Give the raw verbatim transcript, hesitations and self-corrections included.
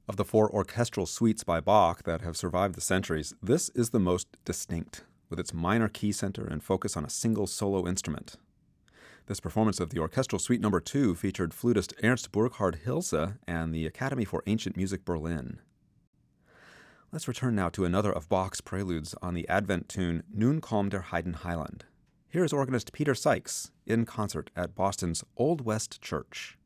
Of the four orchestral suites by Bach that have survived the centuries, this is the most distinct, with its minor key center and focus on a single solo instrument. This performance of the Orchestral Suite Number two featured flutist Ernst Burkhard Hilse and the Academy for Ancient Music Berlin. Let's return now to another of Bach's preludes on the Advent tune Nun komm der Heiden Heiland. Here is organist Peter Sykes in concert at Boston's Old West Church.